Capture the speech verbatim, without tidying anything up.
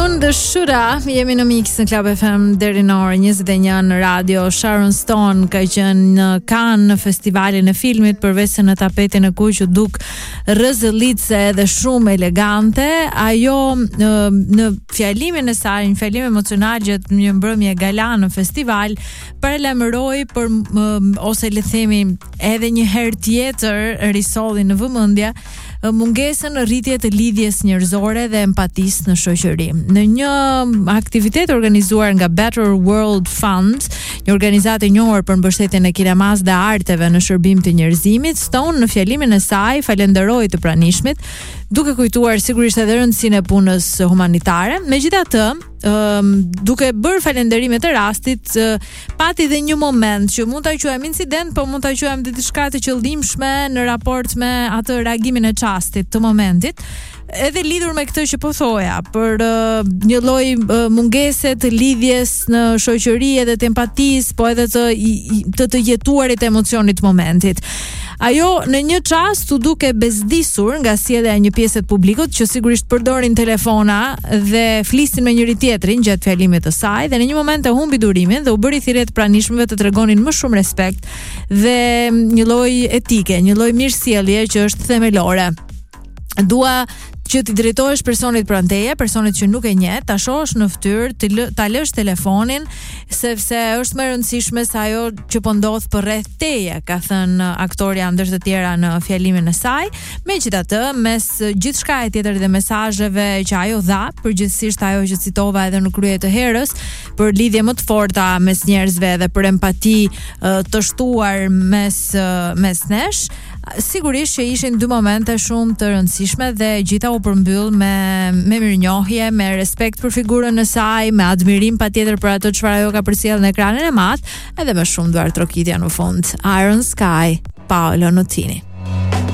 Beyond the Shura, jemi në Mix në Club F M deri në orën njëzet e një në radio. Sharon Stone ka qenë në Cannes në festivalin e filmit, përveç se në tapetin e kuq u duk rrezëllitse dhe shumë elegante. Ajo në, në fjalimin e saj, një fjalim emocional gjatë një mbrëmje gala në festival, paralajmëroi për më, ose le të themi edhe një herë tjetër risolli në vëmendje mungesën në rritje të lidhjes njerëzore dhe empatisë në shoqëri. Në një aktivitet organizuar nga Better World Fund, një organizatë e njohur për mbështetjen e kinemas dhe arteve në shërbim të njerëzimit, Stone në fjalimin e saj falenderoi të pranishmit, duke kujtuar sigurisht edhe rëndësinë e punës humanitare. Megjithatë, um, duke bërë falenderimet të rastit, uh, pati dhe një moment që mund ta quajmë incident, po mund ta quajmë diçka të qëllimshme në raport me atë reagimin e çastit të momentit. Edhe lidhur me këtë që po thoja, për uh, një lloj uh, mungese të lidhjes në shoqëri edhe të empatisë, po edhe të të, të jetuarit të emocionit të momentit. Ajo në një çast u duke bezdisur nga sjellja e një pjese të publikut që sigurisht përdorin telefona dhe flisin me njëri tjetrin gjatë fjalimit të saj, dhe në një moment e humbi durimin dhe u bëri thirrje të pranishmëve të tregonin më shumë respekt dhe një lloj etike, një lloj mirësjellje që është themelore. Dua që ti drejtohesh personit pranë teje, personit që nuk e njeh, ta shohësh në fytyrë, të lë, ta lësh telefonin, sepse është më e rëndësishme se ajo që po ndodh përreth teje, ka thënë aktoria ndër të tjera në fjalimin e saj. Megjithatë, mes gjithçka e tjetër dhe mesazheve që ajo dha, përgjithsisht ajo që citova edhe në krye të herës, për lidhje më të forta mes njerëzve dhe për empati të shtuar mes mes nesh, sigurisht që ishin dy momente shumë të rëndësishme dhe gjitha u përmbyll me me mirënjohje, me respekt për figurën e saj, me admirim patjetër për ato çfarë ajo ka përcjellë në ekranin e madh, edhe me shumë duar trokitja në fund. Iron Sky, Paolo Nutini.